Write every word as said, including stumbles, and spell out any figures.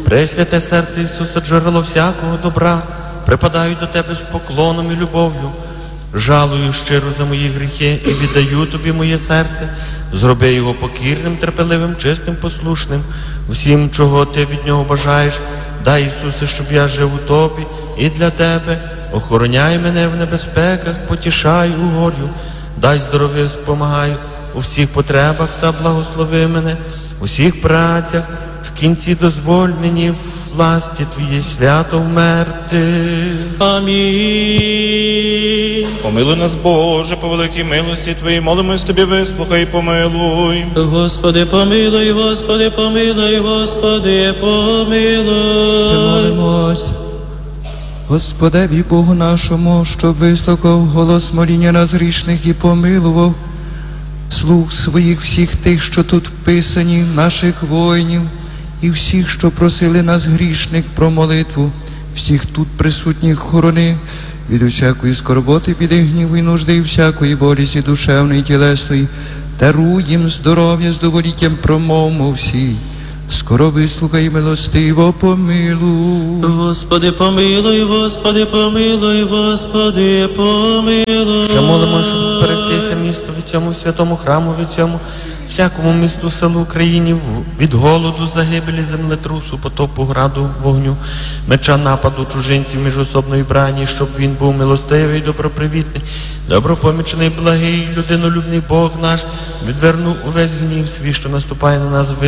Пресвяте серце Ісуса, джерело всякого добра, припадаю до Тебе з поклоном і любов'ю, жалую щиро за мої гріхи і віддаю Тобі моє серце. Зроби його покірним, терпеливим, чистим, послушним, всім, чого Ти від нього бажаєш. Дай, Ісусе, щоб я жив у Тобі і для Тебе. Охороняй мене в небезпеках, потішай у горю. Дай здоров'я, спомагай у всіх потребах та благослови мене у всіх працях. В кінці дозволь мені в власті Твоїй свято вмерти. Амінь. Помилуй нас, Боже, по великій милості Твоїй, молимось Тобі, вислухай і помилуй. Господи, помилуй, Господи, помилуй, Господи, помилуй. Ще молимось Господеві Богу нашому, щоб вислухав голос моління нас грішних і помилував слуг своїх всіх тих, що тут вписані, наших воїнів, і всіх, що просили нас грішних про молитву, всіх тут присутніх хорони від усякої скорботи, біди, гніву і нужди, і всякої болісті душевної і тілесної. Даруй їм здоров'я з доволіттям промовмо всі. Скоро вислухай, милостиво помилуй. Господи, помилуй, Господи, помилуй, Господи, помилуй. Ще молимо, щоб зберегтися місту від цьому святому храму, від цьому всякому місту, селу, Україні від голоду, загибелі, землетрусу, потопу, граду, вогню, меча, нападу, чужинців, міжособної брані, щоб він був милостивий, добропривітний, добропомічний, благий, людинолюбний Бог наш, відвернув увесь гнів свій, що наступає на нас.